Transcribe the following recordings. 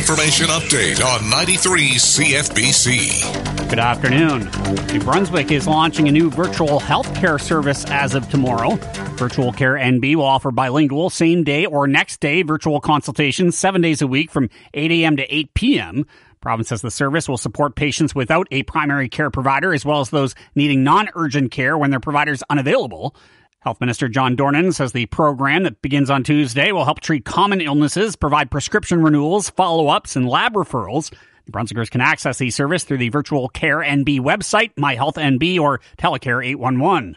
information update on 93 CFBC. Good afternoon. New Brunswick is launching a new virtual healthcare service as of tomorrow. Virtual Care NB will offer bilingual, same-day or next-day virtual consultations 7 days a week from 8 a.m. to 8 p.m. Province says the service will support patients without a primary care provider as well as those needing non-urgent care when their provider is unavailable. Health Minister John Dornan says the program that begins on Tuesday will help treat common illnesses, provide prescription renewals, follow-ups, and lab referrals. Brunswickers can access the service through the Virtual Care NB website, MyHealthNB, or Telecare 811.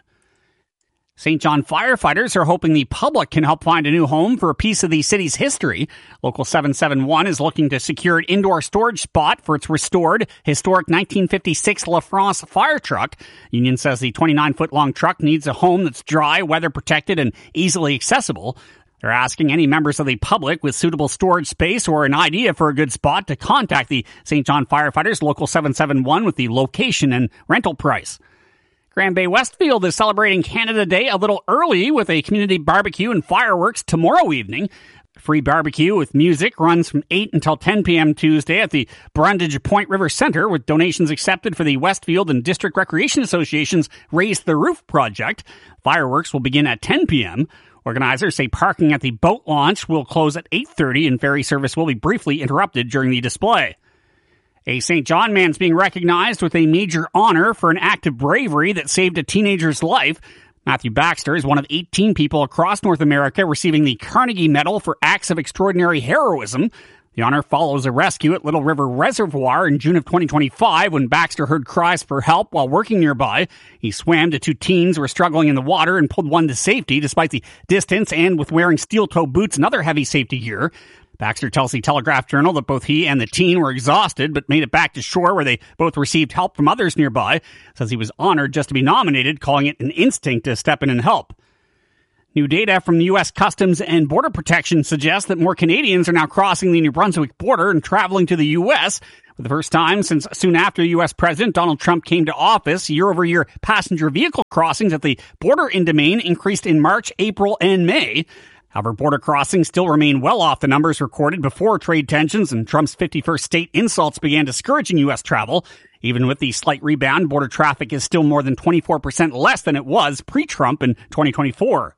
St. John firefighters are hoping the public can help find a new home for a piece of the city's history. Local 771 is looking to secure an indoor storage spot for its restored, historic 1956 La France fire truck. Union says the 29-foot-long truck needs a home that's dry, weather-protected, and easily accessible. They're asking any members of the public with suitable storage space or an idea for a good spot to contact the St. John firefighters, Local 771, with the location and rental price. Grand Bay Westfield is celebrating Canada Day a little early with a community barbecue and fireworks tomorrow evening. Free barbecue with music runs from 8 until 10 p.m. Tuesday at the Brundage Point River Centre, with donations accepted for the Westfield and District Recreation Association's Raise the Roof project. Fireworks will begin at 10 p.m. Organizers say parking at the boat launch will close at 8:30 and ferry service will be briefly interrupted during the display. A St. John man's being recognized with a major honor for an act of bravery that saved a teenager's life. Matthew Baxter is one of 18 people across North America receiving the Carnegie Medal for Acts of Extraordinary Heroism. The honor follows a rescue at Little River Reservoir in June of 2025 when Baxter heard cries for help while working nearby. He swam to two teens who were struggling in the water and pulled one to safety despite the distance and with wearing steel-toe boots and other heavy safety gear. Baxter tells the Telegraph-Journal that both he and the teen were exhausted but made it back to shore where they both received help from others nearby. Says he was honored just to be nominated, calling it an instinct to step in and help. New data from the U.S. Customs and Border Protection suggests that more Canadians are now crossing the New Brunswick border and traveling to the U.S. For the first time since soon after U.S. President Donald Trump came to office, year-over-year passenger vehicle crossings at the border in Domain increased in March, April, and May. However, border crossings still remain well off the numbers recorded before trade tensions and Trump's 51st state insults began discouraging U.S. travel. Even with the slight rebound, border traffic is still more than 24% less than it was pre-Trump in 2024.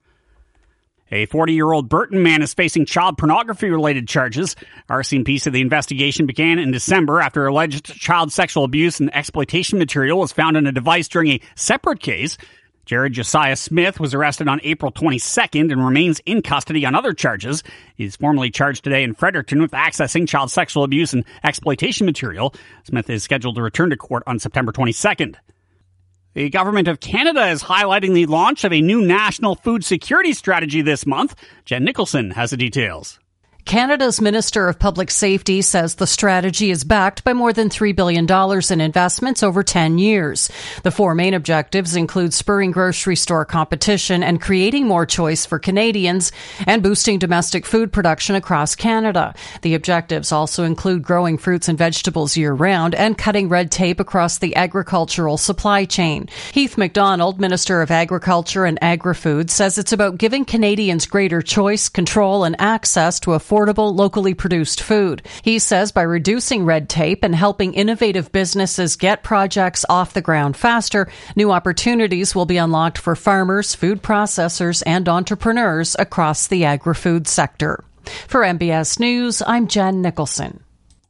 A 40-year-old Burton man is facing child pornography-related charges. RCMP said the investigation began in December after alleged child sexual abuse and exploitation material was found in a device during a separate case. Jared Josiah Smith was arrested on April 22nd and remains in custody on other charges. He's formally charged today in Fredericton with accessing child sexual abuse and exploitation material. Smith is scheduled to return to court on September 22nd. The Government of Canada is highlighting the launch of a new national food security strategy this month. Jen Nicholson has the details. Canada's Minister of Public Safety says the strategy is backed by more than $3 billion in investments over 10 years. The four main objectives include spurring grocery store competition and creating more choice for Canadians and boosting domestic food production across Canada. The objectives also include growing fruits and vegetables year-round and cutting red tape across the agricultural supply chain. Heath MacDonald, Minister of Agriculture and Agri-Food, says it's about giving Canadians greater choice, control, and access to affordable, locally produced food. He says by reducing red tape and helping innovative businesses get projects off the ground faster, new opportunities will be unlocked for farmers, food processors, and entrepreneurs across the agri-food sector. For MBS News, I'm Jen Nicholson.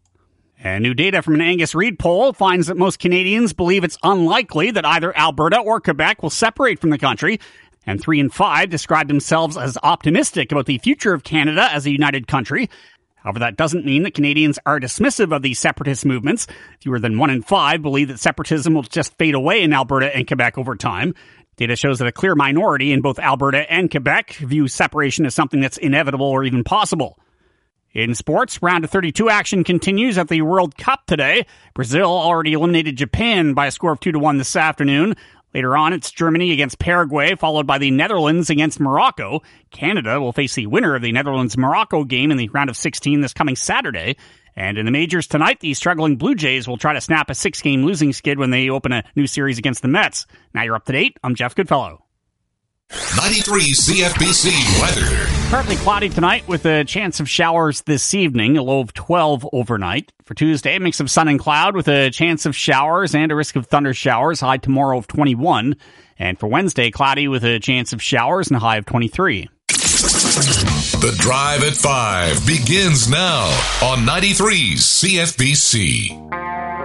And new data from an Angus Reid poll finds that most Canadians believe it's unlikely that either Alberta or Quebec will separate from the country. And 3 in 5 describe themselves as optimistic about the future of Canada as a united country. However, that doesn't mean that Canadians are dismissive of these separatist movements. Fewer than 1 in 5 believe that separatism will just fade away in Alberta and Quebec over time. Data shows that a clear minority in both Alberta and Quebec view separation as something that's inevitable or even possible. In sports, round of 32 action continues at the World Cup today. Brazil already eliminated Japan by a score of 2-1 this afternoon. Later on, it's Germany against Paraguay, followed by the Netherlands against Morocco. Canada will face the winner of the Netherlands-Morocco game in the round of 16 this coming Saturday. And in the majors tonight, the struggling Blue Jays will try to snap a 6-game losing skid when they open a new series against the Mets. Now you're up to date. I'm Jeff Goodfellow. 93 CFBC weather. Partly cloudy tonight with a chance of showers this evening, a low of 12 overnight. For Tuesday, a mix of sun and cloud with a chance of showers and a risk of thunder showers, high tomorrow of 21. And for Wednesday, cloudy with a chance of showers and a high of 23. The Drive at 5 begins now on 93 CFBC.